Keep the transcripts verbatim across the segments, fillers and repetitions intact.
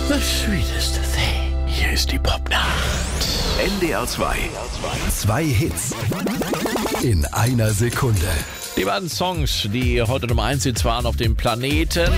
The sweetest thing. Hier ist die Popnacht. N D R zwei. Zwei Hits in einer Sekunde. Die beiden Songs, die heute Nummer eins Hits waren auf dem Planeten.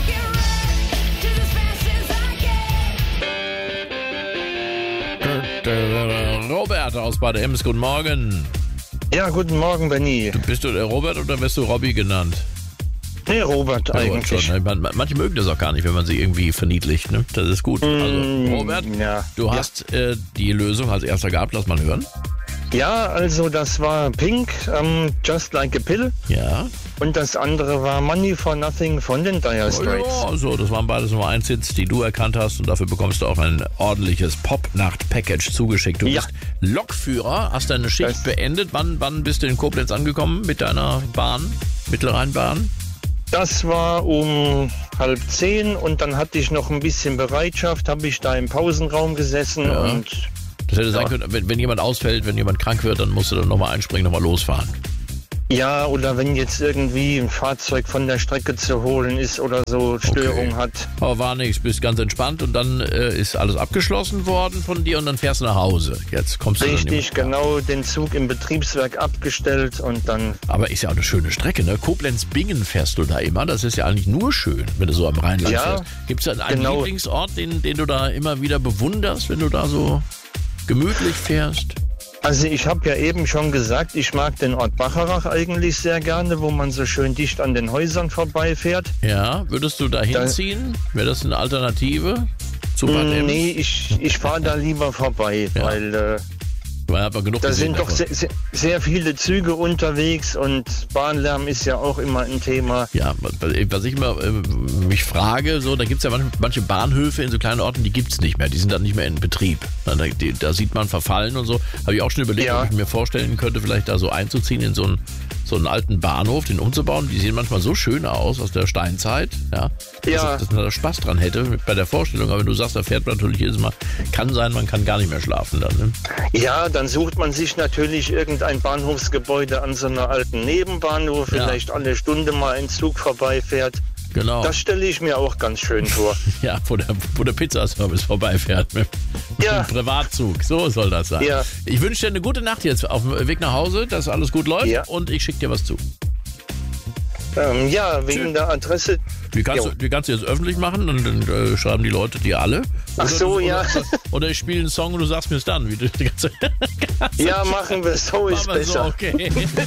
Robert aus Bad Ems, guten Morgen. Ja, guten Morgen, Benny. Bist du der Robert oder wirst du Robby genannt? Nee, Robert Ja, eigentlich. schon, ne? Man- Manche mögen das auch gar nicht, wenn man sie irgendwie verniedlicht. Ne? Das ist gut. Also, Robert, ja. du hast äh, die Lösung als erster gehabt. Lass mal hören. Ja, also das war Pink, ähm, Just Like a Pill. Ja. Und das andere war Money for Nothing von den Dire Straits. Ja, also das waren beides Nummer eins Hits, die du erkannt hast. Und dafür bekommst du auch ein ordentliches Pop-Nacht-Package zugeschickt. Du Ja. bist Lokführer, hast deine Schicht Das- beendet. Wann, wann bist du in Koblenz angekommen mit deiner Bahn, Mittelrheinbahn? Das war um halb zehn und dann hatte ich noch ein bisschen Bereitschaft, habe ich da im Pausenraum gesessen Ja. und Das hätte sein Ja. können, wenn, wenn jemand ausfällt, wenn jemand krank wird, dann musst du dann nochmal einspringen, nochmal losfahren. ja, oder wenn jetzt irgendwie ein Fahrzeug von der Strecke zu holen ist oder so Störung Okay. hat. Aber war nichts, bist ganz entspannt und dann äh, ist alles abgeschlossen worden von dir und dann fährst du nach Hause. Jetzt kommst du dann Richtig, nicht- genau, den Zug im Betriebswerk abgestellt und dann, Aber ist ja auch eine schöne Strecke, ne? Koblenz-Bingen fährst du da immer. Das ist ja eigentlich nur schön, wenn du so am Rheinland Ja, fährst. Gibt es da einen genau. Lieblingsort, den, den du da immer wieder bewunderst, wenn du da so gemütlich fährst? also ich habe ja eben schon gesagt, ich mag den Ort Bacharach eigentlich sehr gerne, wo man so schön dicht an den Häusern vorbeifährt. Ja, würdest du da hinziehen? Wäre das eine Alternative zu Bad Ems? Nee, ich, ich fahre da lieber vorbei, Ja. weil äh, Man hat man genug da gesehen sind doch davon. sehr, sehr, sehr viele Züge unterwegs und Bahnlärm ist ja auch immer ein Thema. Ja, was ich immer äh, mich frage, so, da gibt es ja manche, manche Bahnhöfe in so kleinen Orten, die gibt es nicht mehr, die sind dann nicht mehr in Betrieb. Da, die, da sieht man verfallen und so. Habe ich auch schon überlegt, Ja. ob ich mir vorstellen könnte, vielleicht da so einzuziehen in so einen, so einen alten Bahnhof, den umzubauen. Die sehen manchmal so schön aus, aus der Steinzeit, ja, Ja. dass, dass man da Spaß dran hätte bei der Vorstellung. Aber wenn du sagst, da fährt man natürlich jedes Mal, kann sein, man kann gar nicht mehr schlafen dann. Ne? Ja, dann sucht man sich natürlich irgendein Bahnhofsgebäude an so einer alten Nebenbahn, wo Ja. vielleicht alle Stunde mal ein Zug vorbeifährt. Genau. Das stelle ich mir auch ganz schön vor. Ja, wo der, wo der Pizzaservice vorbeifährt mit, mit Ja. dem Privatzug. So soll das sein. Ja. Ich wünsche dir eine gute Nacht jetzt auf dem Weg nach Hause, dass alles gut läuft Ja. und ich schicke dir was zu. ähm, ja, wegen Schön. der Adresse. Die kannst, Jo. du, die kannst du jetzt öffentlich machen und dann äh, schreiben die Leute dir alle. Ach so, oder, ja. Oder, oder ich spiele einen Song und du sagst mir es dann. Wie du, die ganze, Ja, machen wir so, ist Machen wir so, besser. okay.